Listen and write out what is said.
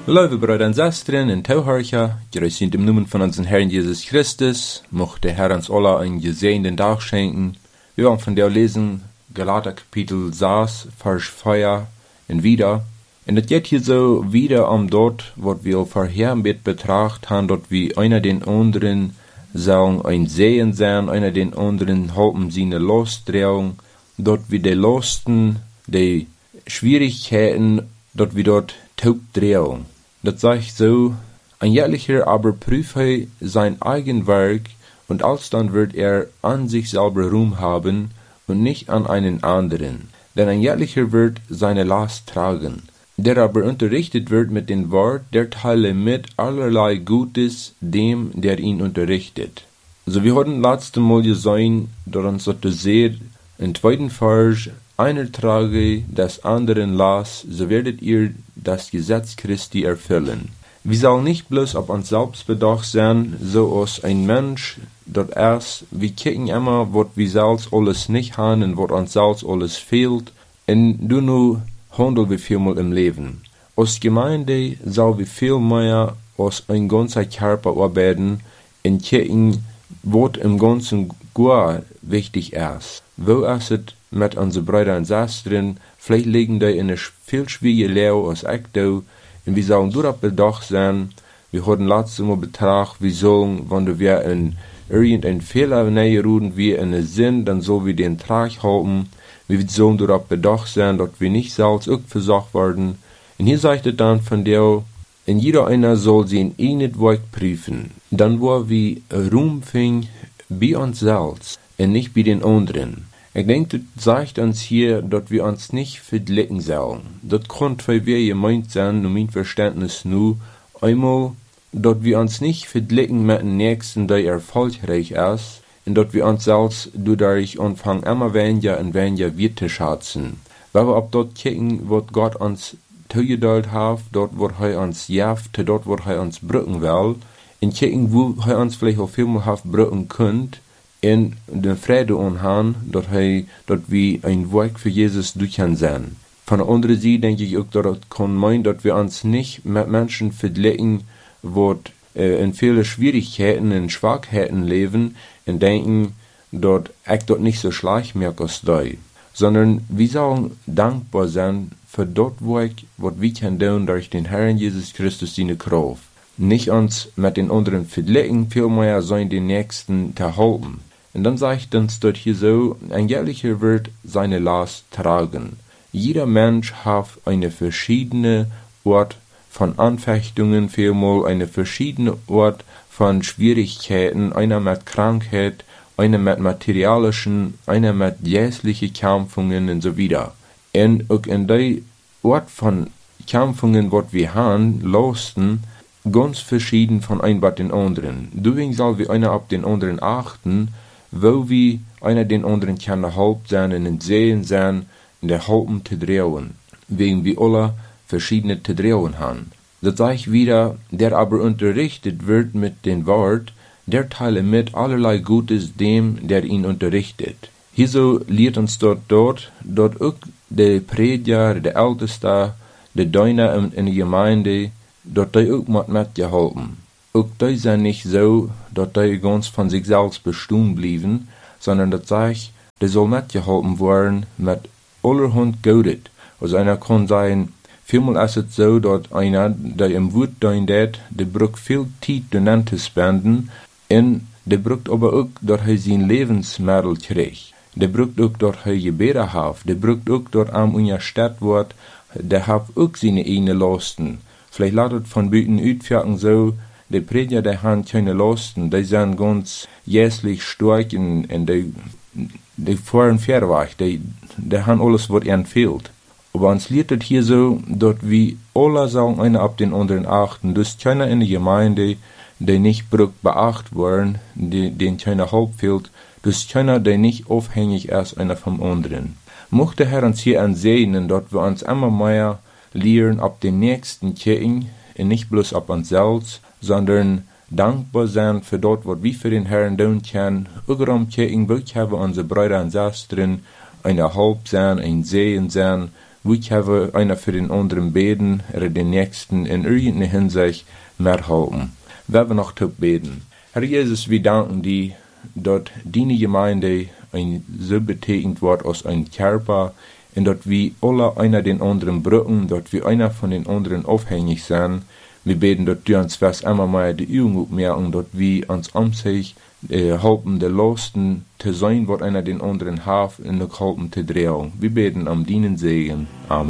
Lieve Brüder und Schwestern in Tauhörcher, grüß in dem Namen von unserem Herrn Jesus Christus, mocht der Herr uns alle einen gesegneten Tag schenken. Wir wollen von der lesen, Galater Kapitel 6, Vers 4 und wieder. Und es geht hier so wieder dort, was wir vorher mit betrachtet haben, dort wie einer den anderen sollen ein Sehen sein, einer den anderen halten seine Lostdrehung, dort wie die Losten, die Schwierigkeiten, dort wie dort Taubdrehung. Das sagt so, ein jährlicher aber prüfe sein eigen Werk, und alsdann wird er an sich selber Ruhm haben und nicht an einen anderen. Denn ein jährlicher wird seine Last tragen. Der aber unterrichtet wird mit dem Wort, der teile mit allerlei Gutes dem, der ihn unterrichtet. So wir hatten letzte Mal gesehen, dass uns das sehr im zweiten Vers, einer trage des anderen Last, so werdet ihr das Gesetz Christi erfüllen. Wir sollen nicht bloß auf uns selbst bedacht sein, so als ein Mensch, dort erst, wir kicken immer, was wir selbst alles nicht haben und was uns selbst alles fehlt, und du nur handeln wir vielmal im Leben. Als Gemeinde soll wir viel mehr als ein ganzer Körper arbeiten und kicken, was im Ganzen gut wichtig ist. Wo ist es mit unseren Brüdern und Schwestern, vielleicht liegen die in einer viel schwierigen Lehre als ich da, und wir sollen darauf bedacht sein. Wir hatten letztes Mal betrachtet, wir sollen, wenn wir in irgendeinen Fehler ruden, wir in den Sinn, dann sollen wir den Trag halten. Wir sollen darauf bedacht sein, dass wir nicht selbst auch versorgt werden. Und hier sagt es dann von der, und jeder einer soll sein eigenes Werk prüfen. Dann wo wir Ruhm finden bei uns selbst und nicht bei den anderen. Ich denke, das sagt uns hier, dass wir uns nicht vergleichen sollen. Das kann für wir gemeint sein, nur mein Verständnis nur, einmal, dass wir uns nicht vergleichen mit dem Nächsten, der erfolgreich ist, und dass wir uns selbst dadurch anfangen, immer weniger und weniger Wert zu schätzen. Weil wir ab dort kicken, was Gott uns zugeteilt hat, dort, wo er uns jaft, dort, wo er uns brücken will, und kicken, wo er uns vielleicht auch viel mehr brücken könnte, in den Friede anhaben, dass wir ein Werk für Jesus durch sein. Von der anderen Seite denke ich auch, dass kann meinen, dass wir uns nicht mit Menschen vergleichen, die in viele Schwierigkeiten und Schwachheiten leben, und denken, dass ich dort nicht so schlecht merke als die. Sondern wir sollen dankbar sein für das Werk, was wir können tun durch den Herrn Jesus Christus seine Kraft. Nicht uns mit den anderen vergleichen, vielmehr sollen den Nächsten zu halten. Und dann sagt uns dort hier so, ein jährlicher wird seine Last tragen. Jeder Mensch hat eine verschiedene Art von Anfechtungen, vielmal eine verschiedene Art von Schwierigkeiten, einer mit Krankheit, einer mit materialischen, einer mit geistlichen Kämpfungen und so weiter. Und auch in der Art von Kämpfungen, was wir haben, losten, ganz verschieden von einem bei den anderen. Deswegen soll wir einer auf den anderen achten, wo wir einer den anderen kann halb sein und sehen sein, in der halben zu drehen, wegen wir alle verschiedene zu drehen haben. Das sage ich wieder, der aber unterrichtet wird mit dem Wort, der teile mit allerlei Gutes dem, der ihn unterrichtet. Hieso lehrt uns dort, auch der Prediger, der Älteste, der Diener in der Gemeinde, dort die auch mitgeholfen. Auch die sind nicht so, dass die ganz von sich selbst bestimmt blieben, sondern das sagt, die soll mitgeholfen werden mit allerhand Gutes. Also einer kann sagen, vielmal ist es so, dass einer, der im Wut dient, der braucht viel Zeit daran zu spenden, und der braucht aber auch, dass er sein Lebensmittel kriegt. Der braucht auch, dass er Gebete hat. Der braucht auch, dass er Stadt wird, der hat auch seine eigenen Lasten. Vielleicht lautet von Büten utfjagen so, die Prediger, die haben keine Lasten, die sind ganz jässlich stark und die fahren Fahrweg, die haben alles, was ihnen fehlt. Aber uns lehrt es hier so, dass wir alle sollen einer auf den anderen achten. Dus keiner in der Gemeinde, die nicht beachtet werden, den keiner Haupt fehlt. Dus keiner, der nicht aufhängig ist, einer vom anderen. Mochte der Herr uns hier ansehen, dass wir uns immer mehr lehren, auf den Nächsten kicken, und nicht bloß auf uns selbst, sondern dankbar sein für das, was wir für den Herrn tun können. Überall kicken, wirklich haben unsere Brüder und Schwestern eine Haupt sein, ein Sehen sein, wie können einer für den anderen beten, den Nächsten in irgendeiner Hinsicht mehr halten. Wir noch beten. Herr Jesus, wir danken dir, dass deine Gemeinde ein so betekend wird als ein Körper, und dass wir alle einer den anderen brücken, dass wir einer von den anderen abhängig sind. Wir beten, dass du uns was immer mehr die Übung aufmerken, dass wir uns sich helfen, der Losten zu sein, was einer den anderen hat, und helfen zu drehen. Wir beten am deinen Segen. Amen.